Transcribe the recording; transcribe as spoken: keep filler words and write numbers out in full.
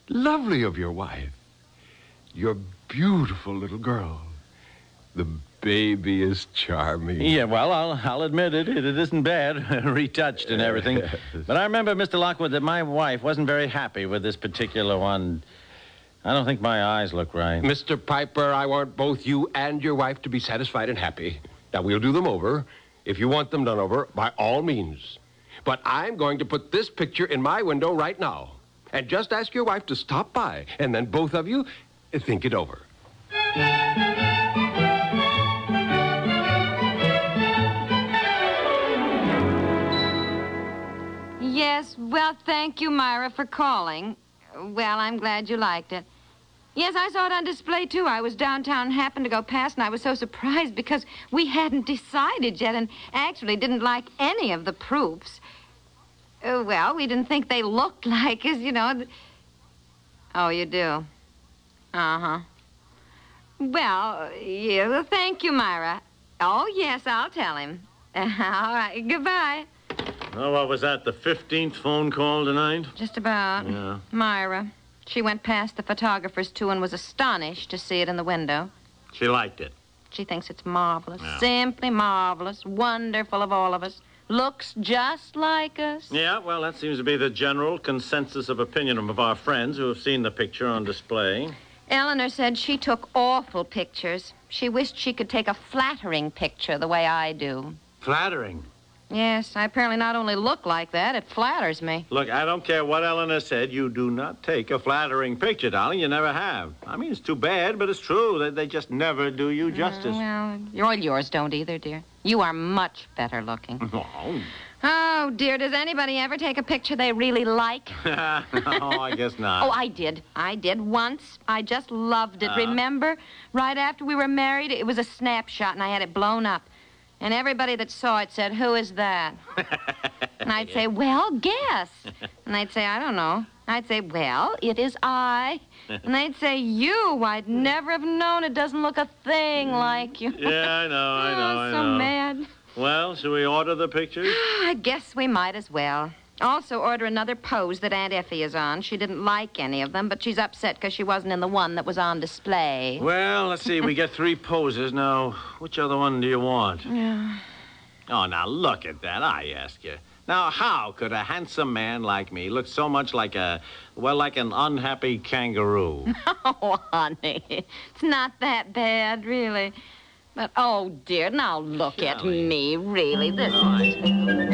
Lovely of your wife. Your beautiful little girl. The baby is charming. Yeah, well, I'll, I'll admit it. It isn't bad, retouched and everything. But I remember, Mister Lockwood, that my wife wasn't very happy with this particular one. I don't think my eyes look right. Mister Piper, I want both you and your wife to be satisfied and happy. Now, we'll do them over. If you want them done over, by all means. But I'm going to put this picture in my window right now. And just ask your wife to stop by, and then both of you think it over. Yes, well, thank you, Myra, for calling. Well, I'm glad you liked it. Yes, I saw it on display, too. I was downtown and happened to go past, and I was so surprised because we hadn't decided yet and actually didn't like any of the proofs. Uh, well, we didn't think they looked like us, you know. Oh, you do? Uh-huh. Well, yeah, well, thank you, Myra. Oh, yes, I'll tell him. All right, goodbye. Oh, what was that, the fifteenth phone call tonight? Just about. Yeah. Myra. She went past the photographers, too, and was astonished to see it in the window. She liked it. She thinks it's marvelous. Yeah. Simply marvelous. Wonderful of all of us. Looks just like us. Yeah, well, that seems to be the general consensus of opinion of our friends who have seen the picture on display. Eleanor said she took awful pictures. She wished she could take a flattering picture the way I do. Flattering. Yes, I apparently not only look like that, it flatters me. Look, I don't care what Eleanor said. You do not take a flattering picture, darling. You never have. I mean, it's too bad, but it's true. They, they just never do you justice. Mm, well, all yours don't either, dear. You are much better looking. Oh. Oh, dear, does anybody ever take a picture they really like? No, I guess not. Oh, I did. I did once. I just loved it. Uh. Remember? Right after we were married, it was a snapshot, and I had it blown up. And everybody that saw it said, "Who is that?" And I'd say, "Well, guess." And they'd say, "I don't know." I'd say, "Well, it is I." And they'd say, "You? I'd never have known. It doesn't look a thing like you." Yeah, I know, I know, oh, I so know. mad. Well, shall we order the pictures? I guess we might as well. Also order another pose that Aunt Effie is on. She didn't like any of them, but she's upset because she wasn't in the one that was on display. Well, let's see. We get three poses. Now, which other one do you want? Yeah. Oh, now, look at that, I ask you. Now, how could a handsome man like me look so much like a, well, like an unhappy kangaroo? Oh, honey, it's not that bad, really. But, oh, dear, now look at Shelley. me, really. This All right. is...